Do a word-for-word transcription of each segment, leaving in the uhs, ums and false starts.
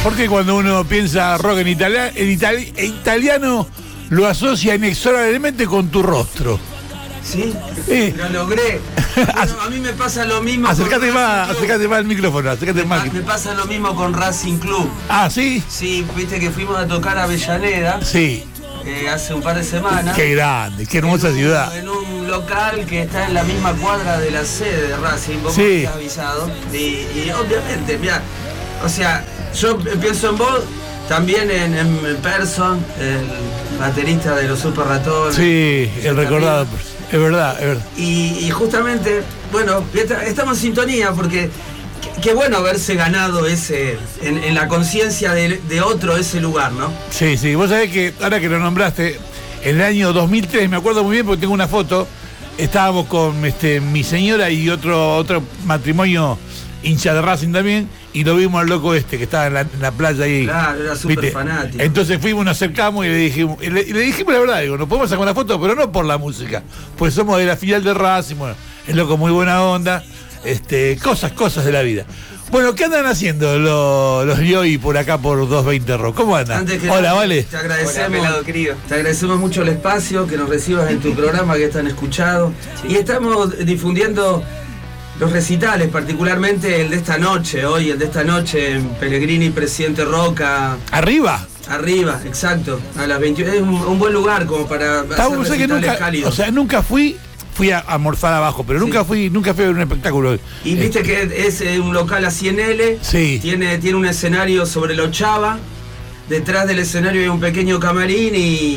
Porque cuando uno piensa rock en, italia, en, itali, en italiano, lo asocia inexorablemente con tu rostro. ¿Sí? Eh. Lo logré. Bueno, a mí me pasa lo mismo. Acércate más, acércate más al micrófono, acércate me, más. Me pasa lo mismo con Racing Club. Ah, ¿sí? Sí, viste que fuimos a tocar a Avellaneda. Sí. Eh, hace un par de semanas. Qué grande, qué hermosa en un, ciudad. En un local que está en la misma cuadra de la sede de Racing. Vos sí. me habías avisado. Y, y obviamente, mira, o sea, yo pienso en vos, también en, en Person, el baterista de los Super Ratones. Sí, el recordado. Es verdad, es verdad. Y, y justamente, bueno, estamos en sintonía porque qué bueno haberse ganado ese, en, en la conciencia de, de otro ese lugar, ¿no? Sí, sí, vos sabés que ahora que lo nombraste, en el año dos mil tres, me acuerdo muy bien porque tengo una foto, estábamos con este, mi señora y otro, otro matrimonio hincha de Racing también, y lo vimos al loco este que estaba en la, en la playa ahí. Claro, era súper fanático. Entonces fuimos, nos acercamos y le dijimos, y le, y le dijimos la verdad, digo, nos podemos sacar una foto, pero no por la música, pues somos de la filial de Racing, bueno, el loco muy buena onda, este, cosas, cosas de la vida. Bueno, ¿qué andan haciendo los, los Yoyi por acá por doscientos veinte Rock? ¿Cómo andan? Hola, nada, Vale. Te agradecemos, Hola, pelado, querido. Te agradecemos mucho el espacio, que nos recibas en tu programa, que es tan escuchado. Sí. Y estamos difundiendo los recitales, particularmente el de esta noche, hoy, el de esta noche en Pellegrini, Presidente Roca. ¿Arriba? Arriba, exacto. A las veintiuna. Es un, un buen lugar como para hacer recitales que nunca, cálidos. O sea, nunca fui... Fui a, a morfar abajo, pero sí. nunca fui nunca fui a ver un espectáculo. Y viste eh. que es eh, un local a cien ele, sí. tiene, tiene un escenario sobre el Ochava, detrás del escenario hay un pequeño camarín y...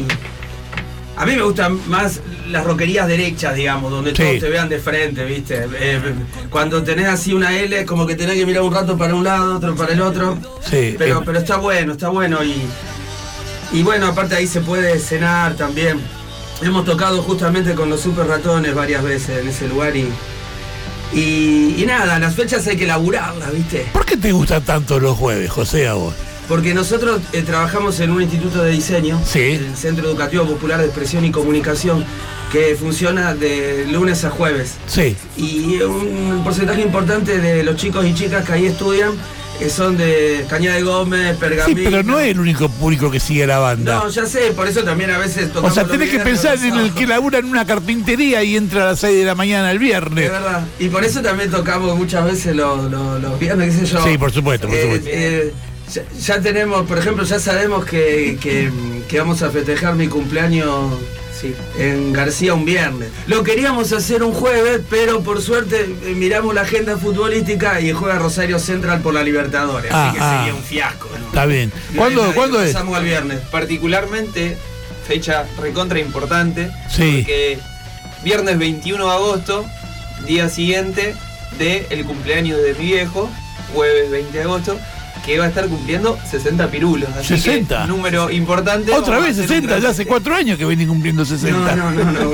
A mí me gustan más las roquerías derechas, digamos, donde sí. todos te vean de frente, ¿viste? Eh, cuando tenés así una L, como que tenés que mirar un rato para un lado, otro para el otro. Sí. Pero, eh. pero está bueno, está bueno y... Y bueno, aparte ahí se puede cenar también. Hemos tocado justamente con los Super Ratones varias veces en ese lugar y, y, y nada, las fechas hay que laburarlas, ¿viste? ¿Por qué te gustan tanto los jueves, José, a vos? Porque nosotros eh, trabajamos en un instituto de diseño, sí. el Centro Educativo Popular de Expresión y Comunicación, que funciona de lunes a jueves. Sí. Y un porcentaje importante de los chicos y chicas que ahí estudian que son de Cañada de Gómez, Pergamino. Sí, pero no es el único público que sigue la banda. No, ya sé, por eso también a veces tocamos. O sea, tenés que pensar en el que labura en una carpintería y entra a las seis de la mañana el viernes. Es verdad. Y por eso también tocamos muchas veces los, los, los viernes, qué sé yo. Sí, por supuesto, por supuesto. Eh, eh, ya, ya tenemos, por ejemplo, ya sabemos que, que, que vamos a festejar mi cumpleaños. Sí, en García un viernes. Lo queríamos hacer un jueves, pero por suerte eh, miramos la agenda futbolística y juega Rosario Central por la Libertadores. Ah, así que ah, sería un fiasco, ¿no? Está bien. ¿Cuándo, no, ¿cuándo es? Empezamos el viernes. Particularmente, fecha recontra importante. Sí. Porque viernes veintiuno de agosto, día siguiente del cumpleaños de mi viejo, jueves veinte de agosto, que va a estar cumpliendo sesenta pirulos. Así sesenta. Que, número importante. Otra vez sesenta, ya hace cuatro años que vienen cumpliendo sesenta. No, no, no, no.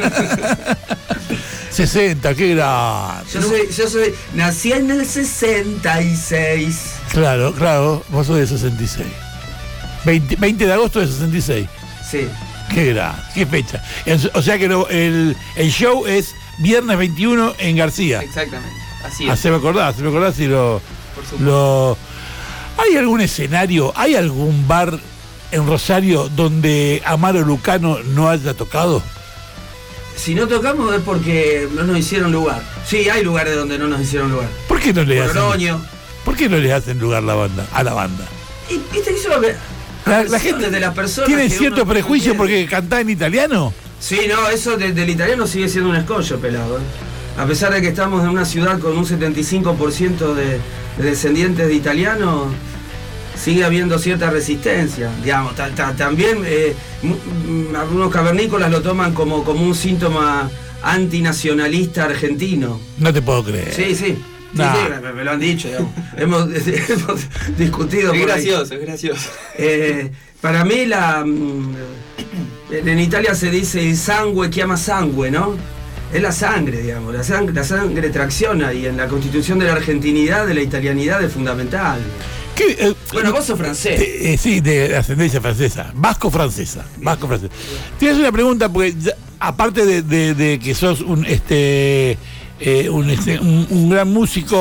sesenta, qué grande. Yo soy, yo soy, nací en el sesenta y seis. Claro, claro, vos sos de sesenta y seis. veinte, veinte de agosto de sesenta y seis. Sí. Qué grande, qué fecha. O sea que lo, el, el show es viernes veintiuno en García. Exactamente, así es. Ah, se me acordás, se me acordás si lo... Por supuesto. lo ¿Hay algún escenario, hay algún bar en Rosario donde Amaro Lucano no haya tocado? Si no tocamos es porque no nos hicieron lugar. Sí, hay lugares donde no nos hicieron lugar. ¿Por qué no le hacen? Oroño. ¿Por qué no le hacen lugar la banda, a la banda? Y viste eso lo que la, la gente de las personas tiene cierto prejuicio no porque cantá en italiano. Sí, no, eso de, del italiano sigue siendo un escollo, pelado. ¿eh? A pesar de que estamos en una ciudad con un setenta y cinco por ciento de, de descendientes de italianos, sigue habiendo cierta resistencia, digamos. Ta, ta, también eh, m- algunos cavernícolas lo toman como, como un síntoma antinacionalista argentino. No te puedo creer. Sí, sí. Nah. Sí, sí, me, me lo han dicho, digamos. hemos, hemos discutido. Es por gracioso, ahí. es gracioso. Eh, para mí la en Italia se dice il sangue chiama sangue, ¿no? Es la sangre, digamos, la sangre, la sangre tracciona y en la constitución de la argentinidad, de la italianidad es fundamental. ¿Qué, eh, bueno, vos sos francés. Eh, eh, sí, de ascendencia francesa, vasco-francesa, vasco-francesa. Tienes una pregunta, porque ya, aparte de, de, de que sos un este, eh, un, este un, un gran músico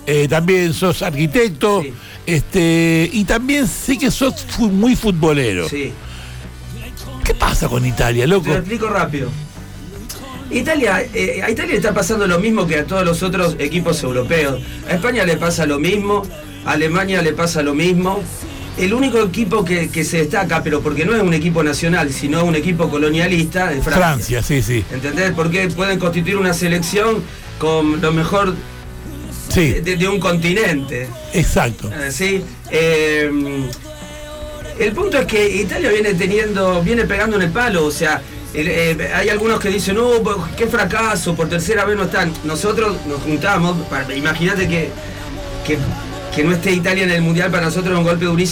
eh, también sos arquitecto, Sí. este, y también sé que sos fu- muy futbolero. Sí. ¿Qué pasa con Italia, Te loco? lo explico rápido. Italia, eh, a Italia le está pasando lo mismo que a todos los otros equipos europeos. A España le pasa lo mismo, a Alemania le pasa lo mismo. El único equipo que, que se destaca, pero porque no es un equipo nacional, sino un equipo colonialista, es Francia. Francia, sí, sí. ¿Entendés? Porque pueden constituir una selección con lo mejor Sí, de, de un continente. exacto. Eh, ¿sí? Eh, el punto es que Italia viene teniendo, viene pegando en el palo, o sea, el, eh, hay algunos que dicen, no, oh, qué fracaso, por tercera vez no están. Nosotros nos juntamos, para- imagínate que, que, que no esté Italia en el Mundial para nosotros es un golpe durísimo.